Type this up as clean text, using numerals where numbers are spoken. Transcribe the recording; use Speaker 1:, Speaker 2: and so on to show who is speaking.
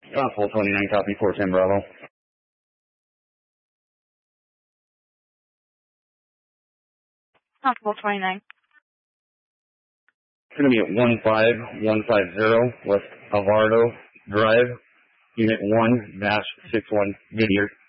Speaker 1: Constable 29, copy 410 Bravo.
Speaker 2: Constable 29.
Speaker 1: It's going to be at 15150 West Alvarado Drive, Unit 1-61 Goodyear.